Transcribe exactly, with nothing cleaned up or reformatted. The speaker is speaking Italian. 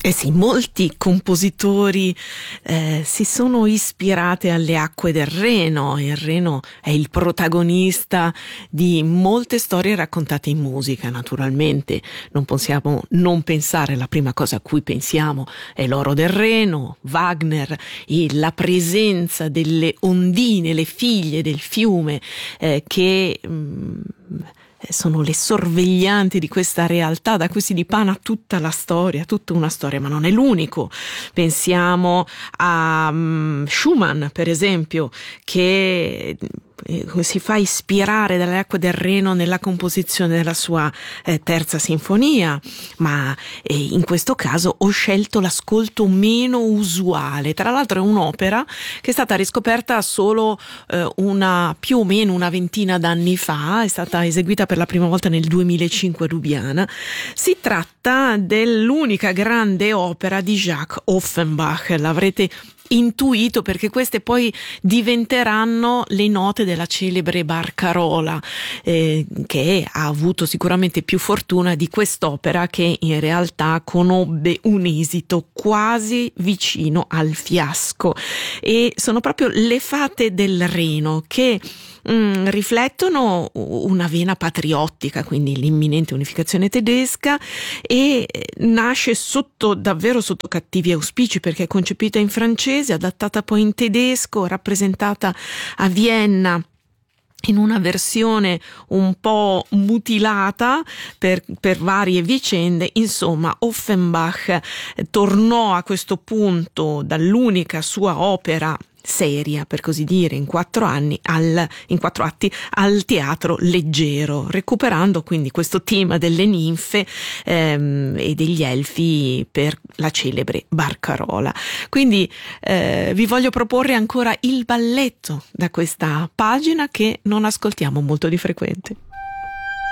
Eh sì, molti compositori eh, si sono ispirati alle acque del Reno. Il Reno è il protagonista di molte storie raccontate in musica, naturalmente. Non possiamo non pensare, la prima cosa a cui pensiamo è l'oro del Reno, Wagner, e la presenza delle ondine, le figlie del fiume eh, che... Mh, sono le sorveglianti di questa realtà da cui si dipana tutta la storia, tutta una storia, ma non è l'unico. Pensiamo a um, Schumann, per esempio, che eh, si fa ispirare dalle acque del Reno nella composizione della sua eh, terza sinfonia, ma eh, in questo caso ho scelto l'ascolto meno usuale. Tra l'altro è un'opera che è stata riscoperta solo eh, una più o meno una ventina d'anni fa, è stata eseguita per la prima volta nel duemilacinque a Lubiana. Si tratta dell'unica grande opera di Jacques Offenbach, l'avrete intuito perché queste poi diventeranno le note della celebre Barcarola, eh, che ha avuto sicuramente più fortuna di quest'opera, che in realtà conobbe un esito quasi vicino al fiasco. E sono proprio le fate del Reno che Mm, riflettono una vena patriottica, quindi l'imminente unificazione tedesca, e nasce sotto davvero sotto cattivi auspici, perché è concepita in francese, adattata poi in tedesco, rappresentata a Vienna in una versione un po' mutilata per, per varie vicende. Insomma, Offenbach tornò a questo punto dall'unica sua opera seria, per così dire, in quattro anni, al, in quattro atti, al teatro leggero, recuperando quindi questo tema delle ninfe ehm, e degli elfi per la celebre Barcarola. Quindi eh, vi voglio proporre ancora il balletto da questa pagina che non ascoltiamo molto di frequente.